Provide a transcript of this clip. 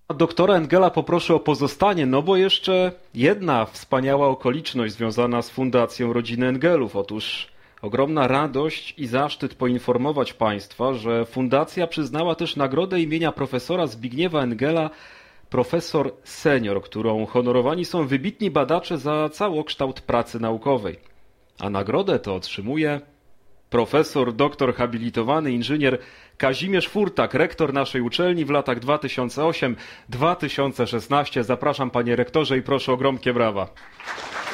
Doktora Engela poproszę o pozostanie, no bo jeszcze jedna wspaniała okoliczność związana z Fundacją Rodziny Engelów. Otóż ogromna radość i zaszczyt poinformować Państwa, że Fundacja przyznała też nagrodę imienia profesora Zbigniewa Engela, profesor senior, którą honorowani są wybitni badacze za całokształt pracy naukowej. A nagrodę to otrzymuje profesor, doktor habilitowany inżynier Kazimierz Furtak, rektor naszej uczelni w latach 2008-2016. Zapraszam, panie rektorze, i proszę o gromkie brawa.